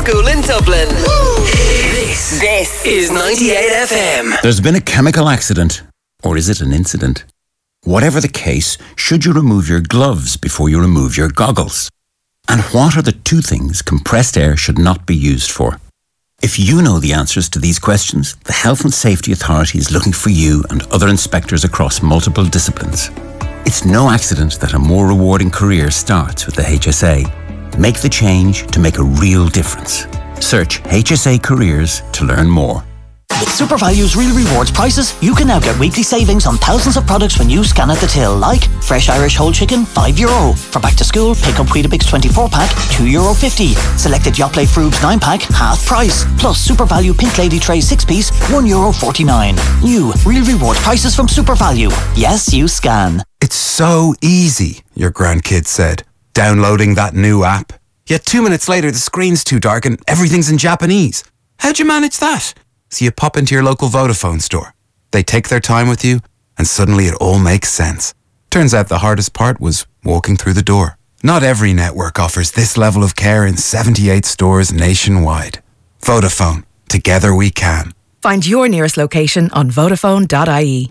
school in Dublin. This is 98 FM. There's been a chemical accident. Or is it an incident? Whatever the case, should you remove your gloves before you remove your goggles? And what are the two things compressed air should not be used for? If you know the answers to these questions, the Health and Safety Authority is looking for you and other inspectors across multiple disciplines. It's no accident that a more rewarding career starts with the HSA. Make the change to make a real difference. Search HSA Careers to learn more. With SuperValue's Real Rewards prices, you can now get weekly savings on thousands of products when you scan at the till, like fresh Irish whole chicken, €5. For back to school, pick up Weetabix 24-pack, €2.50. Selected Yoplait Frubes 9-pack, half price. Plus SuperValue Pink Lady Tray 6-piece, €1.49. New Real Rewards prices from SuperValue. Yes, you scan. It's so easy, your grandkids said, downloading that new app. Yet 2 minutes later, the screen's too dark and everything's in Japanese. How'd you manage that? So you pop into your local Vodafone store. They take their time with you, and suddenly it all makes sense. Turns out the hardest part was walking through the door. Not every network offers this level of care in 78 stores nationwide. Vodafone. Together we can. Find your nearest location on Vodafone.ie.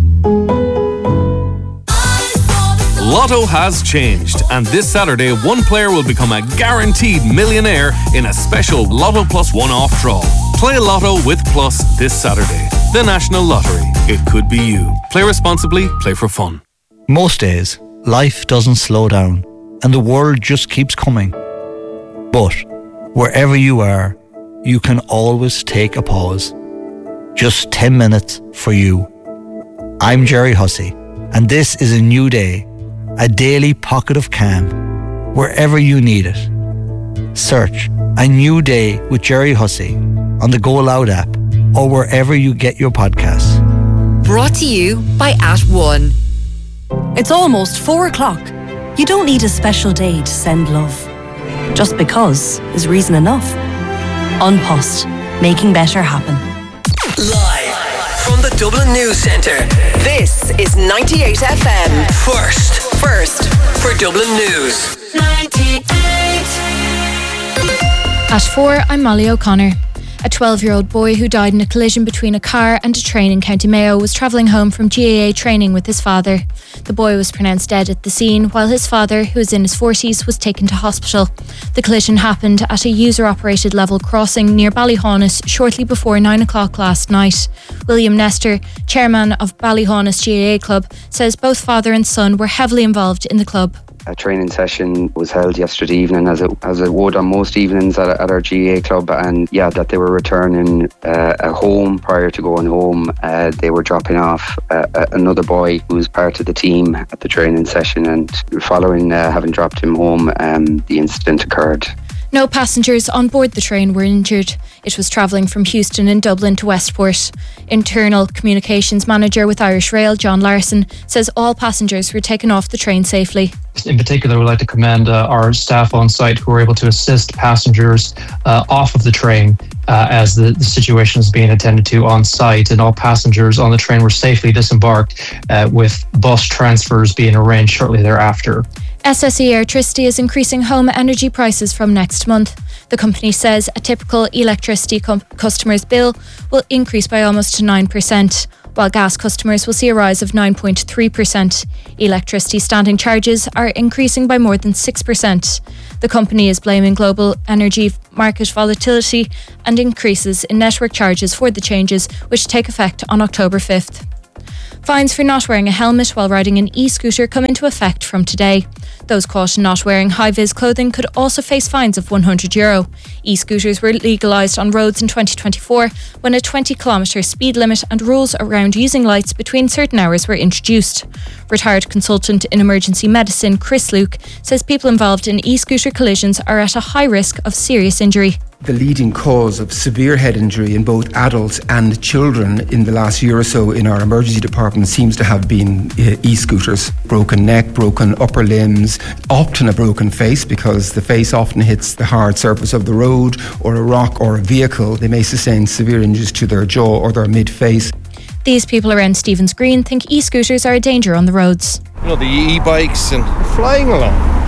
Lotto has changed, and this Saturday, one player will become a guaranteed millionaire in a special Lotto Plus one-off draw. Play Lotto with Plus this Saturday. The National Lottery. It could be you. Play responsibly, play for fun. Most days, life doesn't slow down, and the world just keeps coming. But wherever you are, you can always take a pause. Just 10 minutes for you. I'm Jerry Hussey, and this is a new day. A daily pocket of calm, wherever you need it. Search A New Day with Jerry Hussey on the Go Loud app or wherever you get your podcasts. Brought to you by @One. It's almost 4 o'clock. You don't need a special day to send love. Just because is reason enough. An Post, making better happen. Live from the Dublin News Centre, this is 98 FM. First for Dublin News. 98. At 4, I'm Molly O'Connor. A 12-year-old boy who died in a collision between a car and a train in County Mayo was travelling home from GAA training with his father. The boy was pronounced dead at the scene, while his father, who was in his 40s, was taken to hospital. The collision happened at a user-operated level crossing near Ballyhaunis shortly before 9 o'clock last night. William Nestor, chairman of Ballyhaunis GAA Club, says both father and son were heavily involved in the club. A training session was held yesterday evening, as it would on most evenings at our GAA club, and that they were returning home. Prior to going home, they were dropping off another boy who was part of the team at the training session, and following having dropped him home, the incident occurred. No passengers on board the train were injured. It was travelling from Houston and Dublin to Westport. Internal Communications Manager with Irish Rail, John Larson, says all passengers were taken off the train safely. In particular, we'd like to commend our staff on site who were able to assist passengers off of the train as the situation was being attended to on site, and all passengers on the train were safely disembarked with bus transfers being arranged shortly thereafter. SSE Airtricity is increasing home energy prices from next month. The company says a typical electricity customer's bill will increase by almost 9%, while gas customers will see a rise of 9.3%. Electricity standing charges are increasing by more than 6%. The company is blaming global energy market volatility and increases in network charges for the changes, which take effect on October 5th. Fines for not wearing a helmet while riding an e-scooter come into effect from today. Those caught not wearing high-vis clothing could also face fines of €100. E-scooters were legalised on roads in 2024 when a 20-kilometre speed limit and rules around using lights between certain hours were introduced. Retired consultant in emergency medicine Chris Luke says people involved in e-scooter collisions are at a high risk of serious injury. The leading cause of severe head injury in both adults and children in the last year or so in our emergency department seems to have been e-scooters. Broken neck, broken upper limbs, often a broken face because the face often hits the hard surface of the road or a rock or a vehicle. They may sustain severe injuries to their jaw or their mid-face. These people around Stephen's Green think e-scooters are a danger on the roads. You know, the e-bikes and flying along.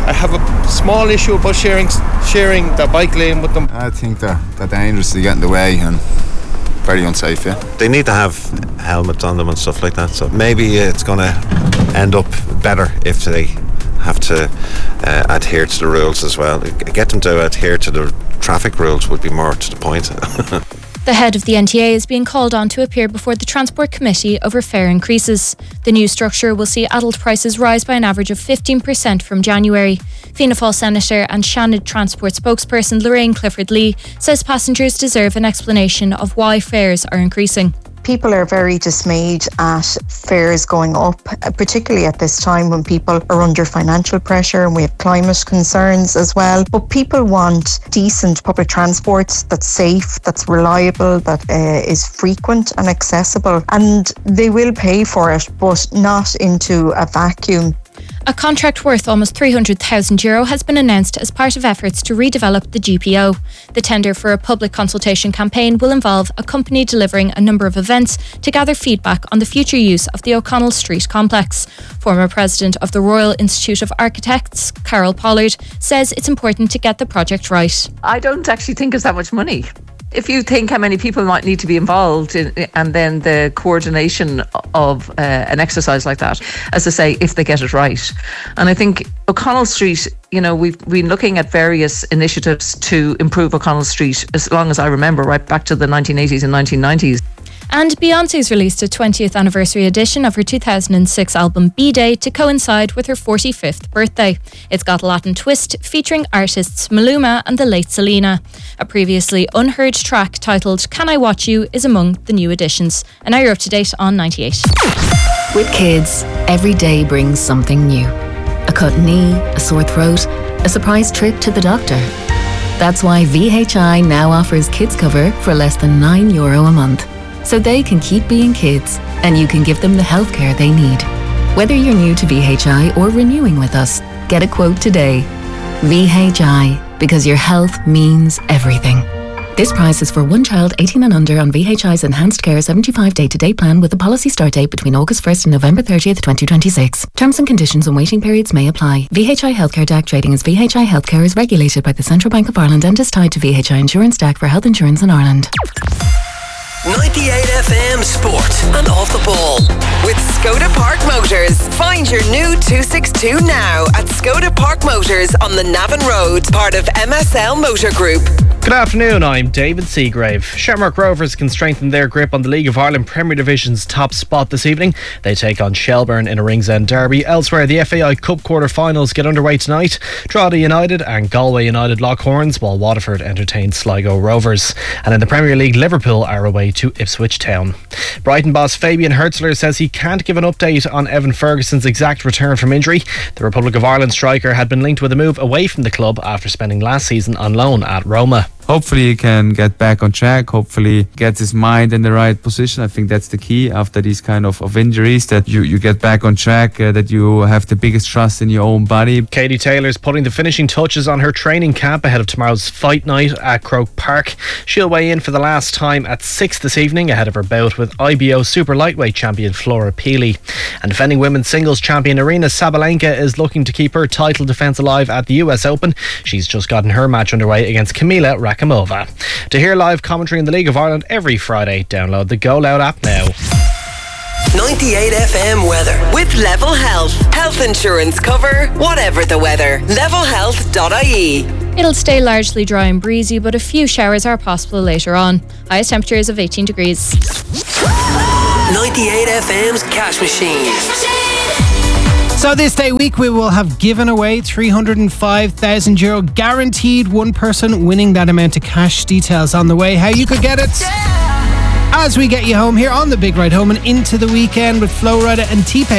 I have a small issue about sharing the bike lane with them. I think they're dangerous to get in the way and very unsafe, yeah. They need to have helmets on them and stuff like that, so maybe it's going to end up better if they have to adhere to the rules as well. Get them to adhere to the traffic rules would be more to the point. The head of the NTA is being called on to appear before the Transport Committee over fare increases. The new structure will see adult prices rise by an average of 15% from January. Fianna Fáil Senator and Shannon Transport spokesperson Lorraine Clifford-Lee says passengers deserve an explanation of why fares are increasing. People are very dismayed at fares going up, particularly at this time when people are under financial pressure and we have climate concerns as well. But people want decent public transport that's safe, that's reliable, that is frequent and accessible. And they will pay for it, but not into a vacuum. A contract worth almost €300,000 has been announced as part of efforts to redevelop the GPO. The tender for a public consultation campaign will involve a company delivering a number of events to gather feedback on the future use of the O'Connell Street complex. Former president of the Royal Institute of Architects, Carol Pollard, says it's important to get the project right. I don't actually think it's that much money. If you think how many people might need to be involved in, and then the coordination of an exercise like that, as I say, if they get it right. And I think O'Connell Street, we've been looking at various initiatives to improve O'Connell Street as long as I remember, right back to the 1980s and 1990s. And Beyoncé's released a 20th anniversary edition of her 2006 album B-Day to coincide with her 45th birthday. It's got a Latin twist featuring artists Maluma and the late Selena. A previously unheard track titled Can I Watch You is among the new additions. And now you're up to date on 98. With kids, every day brings something new. A cut knee, a sore throat, a surprise trip to the doctor. That's why VHI now offers kids cover for less than €9 a month. So they can keep being kids and you can give them the healthcare they need. Whether you're new to VHI or renewing with us, get a quote today. VHI, because your health means everything. This price is for one child 18 and under on VHI's Enhanced Care 75 day-to-day plan with a policy start date between August 1st and November 30th, 2026. Terms and conditions and waiting periods may apply. VHI Healthcare DAC trading as VHI Healthcare is regulated by the Central Bank of Ireland and is tied to VHI Insurance DAC for health insurance in Ireland. 98 FM Sport and Off the Ball with Skoda Park Motors. Find your new 262 now at Skoda Park Motors on the Navan Road, part of MSL Motor Group. Good afternoon, I'm David Seagrave. Shamrock Rovers can strengthen their grip on the League of Ireland Premier Division's top spot this evening. They take on Shelbourne in a Ringsend derby. Elsewhere, the FAI Cup quarter-finals get underway tonight. Drogheda United and Galway United lock horns, while Waterford entertain Sligo Rovers. And in the Premier League, Liverpool are away to Ipswich Town. Brighton boss Fabian Hertzler says he can't give an update on Evan Ferguson's exact return from injury. The Republic of Ireland striker had been linked with a move away from the club after spending last season on loan at Roma. Hopefully he can get back on track, hopefully gets his mind in the right position. I think that's the key after these kind of injuries, that you get back on track, that you have the biggest trust in your own body. Katie Taylor's putting the finishing touches on her training camp ahead of tomorrow's fight night at Croke Park. She'll weigh in for the last time at 6 this evening ahead of her bout with IBO super lightweight champion Flora Peely. And defending women's singles champion Arina Sabalenka is looking to keep her title defence alive at the US Open. She's just gotten her match underway against Kamila Rakhimova. To hear live commentary in the League of Ireland every Friday, download the Go Loud app now. 98 FM weather with Level Health. Health insurance cover, whatever the weather. Levelhealth.ie. It'll stay largely dry and breezy, but a few showers are possible later on. Highest temperatures of 18 degrees. 98 FM's Cash Machine. So this day week we will have given away €305,000 guaranteed, one person winning that amount of cash. Details on the way, how you could get it as we get you home here on the Big Ride Home and into the weekend with Flo Rida and T-Pain.